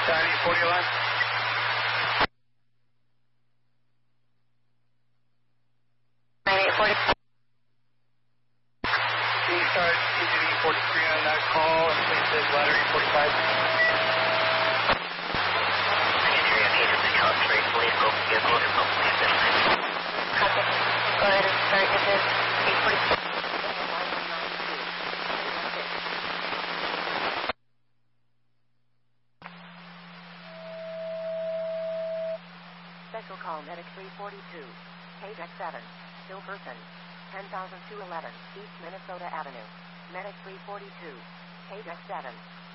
9041. Can you start CGV 43 on that call and please say ladder 45? Copy. Go ahead and start if it's 846. Special call Medic 342. Page X7. Still person. 10,211 East Minnesota Avenue. Medic 342. Page X7.